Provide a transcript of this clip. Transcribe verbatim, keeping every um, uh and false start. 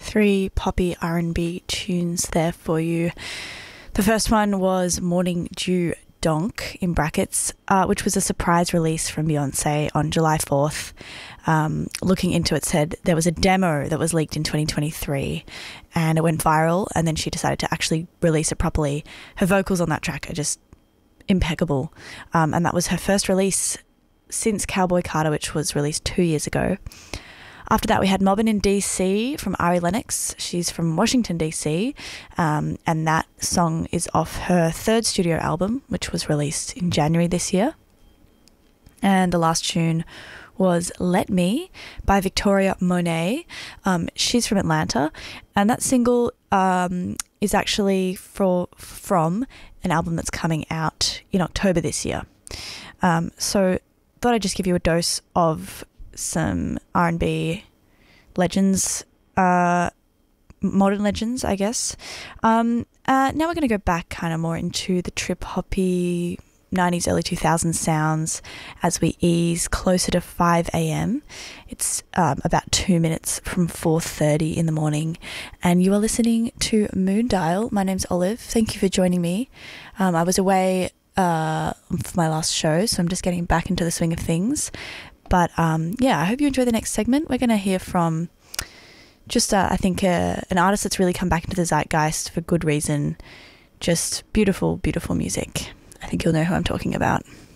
three poppy R and B tunes there for you. The first one was Morning Dew Donk, in brackets, uh, which was a surprise release from Beyonce on July fourth. Um, looking into it said there was a demo that was leaked in twenty twenty-three and it went viral, and then she decided to actually release it properly. Her vocals on that track are just impeccable, um, and that was her first release since Cowboy Carter, which was released two years ago. After that, we had Mobbin' in D C from Ari Lennox. She's from Washington, D C, um, and that song is off her third studio album, which was released in January this year. And the last tune was Let Me by Victoria Monet. Um, she's from Atlanta, and that single um, is actually for, from an album that's coming out in October this year. Um, so thought I'd just give you a dose of some R and B legends, uh, modern legends, I guess. Um, uh, now we're going to go back kind of more into the trip-hoppy nineties, early two thousands sounds as we ease closer to five a.m. It's um, about two minutes from four thirty in the morning, and you are listening to Moon Dial. My name's Olive. Thank you for joining me. Um, I was away uh, for my last show, so I'm just getting back into the swing of things. But um, yeah, I hope you enjoy the next segment. We're going to hear from just, uh, I think, uh, an artist that's really come back into the zeitgeist for good reason. Just beautiful, beautiful music. I think you'll know who I'm talking about.